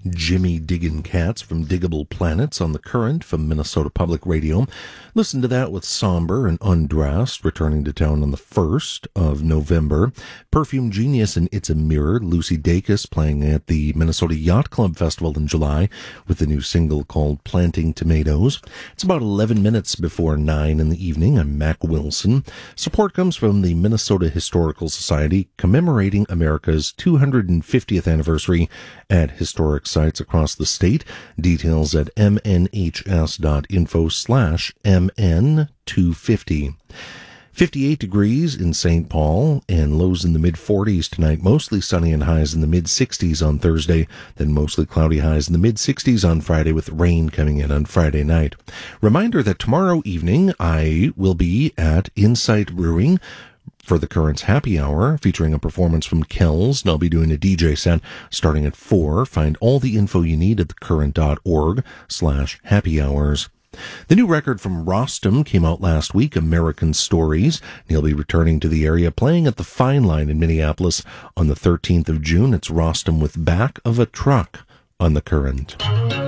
Jimmy Diggin' Cats from Diggable Planets on the Current from Minnesota Public Radio. Listen to that with Somber and Undressed, returning to town on the 1st of November. Perfume Genius and It's a Mirror, Lucy Dacus playing at the Minnesota Yacht Club Festival in July with the new single called Planting Tomatoes. It's about 11 minutes before 9 in the evening. I'm Mac Wilson. Support comes from the Minnesota Historical Society, commemorating America's 250th anniversary at historic sites across the state. Details at mnhs.info/MN250. 58 degrees in St. Paul and lows in the mid-40s tonight. Mostly sunny and highs in the mid-60s on Thursday, then mostly cloudy highs in the mid-60s on Friday with rain coming in on Friday night. Reminder that tomorrow evening I will be at Insight Brewing for the Current's Happy Hour, featuring a performance from Kells, and I'll be doing a DJ set starting at 4. Find all the info you need at thecurrent.org/happy hours. The new record from Rostam came out last week, American Stories. He'll be returning to the area, playing at the Fine Line in Minneapolis on the 13th of June. It's Rostam with Back of a Truck on the Current.